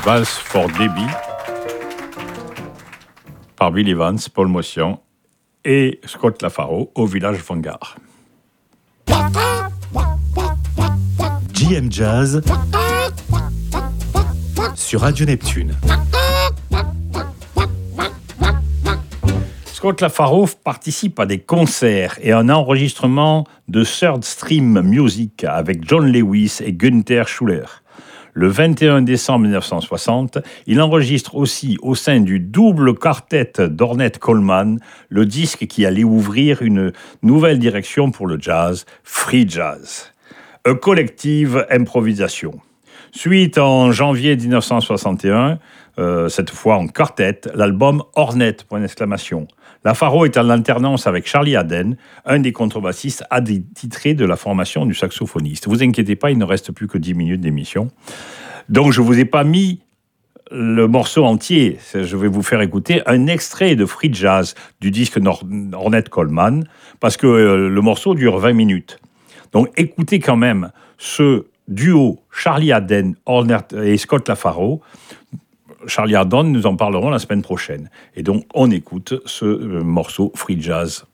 Vals for Debbie par Bill Evans, Paul Motion et Scott LaFaro au Village Vanguard. JM Jazz sur Radio Neptune. Scott LaFaro participe à des concerts et un enregistrement de Third Stream Music avec John Lewis et Günther Schuller. Le 21 décembre 1960, il enregistre aussi au sein du double quartet d'Ornette Coleman le disque qui allait ouvrir une nouvelle direction pour le jazz, Free Jazz. A Collective Improvisation. Suite en janvier 1961, cette fois en quartet, l'album Ornette, LaFaro est en alternance avec Charlie Haden, un des contrebassistes attitrés de la formation du saxophoniste. Vous inquiétez pas, il ne reste plus que 10 minutes d'émission. Donc je ne vous ai pas mis le morceau entier. Je vais vous faire écouter un extrait de Free Jazz du disque Ornette Coleman, parce que le morceau dure 20 minutes. Donc écoutez quand même ce duo Charlie Haden et Scott LaFaro. Charlie Haden, nous en parlerons la semaine prochaine. Et donc, on écoute ce morceau Free Jazz.